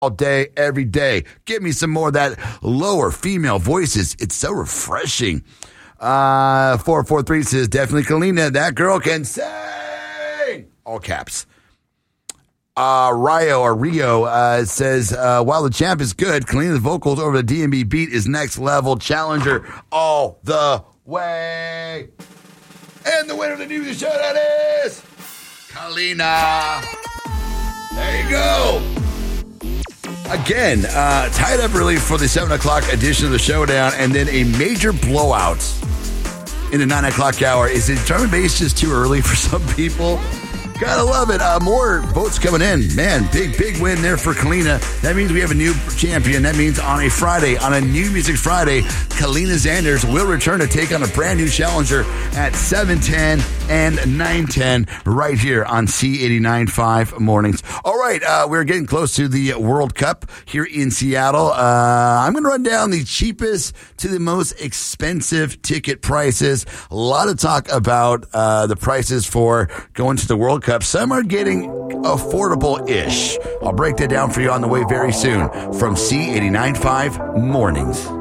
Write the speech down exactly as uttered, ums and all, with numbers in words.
all day, every day. Give me some more of that lower female voices. It's so refreshing. Uh, four four three says, definitely Kalina. That girl can sing. All caps. Uh, Rio or Rio uh, says, uh, while the champ is good, Kalina's vocals over the D and B beat is next level. Challenger all the way. And the winner of the news show, that is Kalina. There you go. Again, uh, tied up really for the seven o'clock edition of the Showdown, and then a major blowout in the nine o'clock hour. Is it drum and bass just too early for some people? Gotta love it. Uh, more votes coming in. Man, big, big win there for Kalina. That means we have a new champion. That means on a Friday, on a New Music Friday, Kalina Xanders will return to take on a brand new challenger at seven ten and nine ten right here on C eighty-nine point five Mornings. All right, uh, we're getting close to the World Cup here in Seattle. Uh, I'm going to run down the cheapest to the most expensive ticket prices. A lot of talk about uh, the prices for going to the World Cup. Some are getting affordable-ish. I'll break that down for you on the way very soon from C eighty-nine point five Mornings.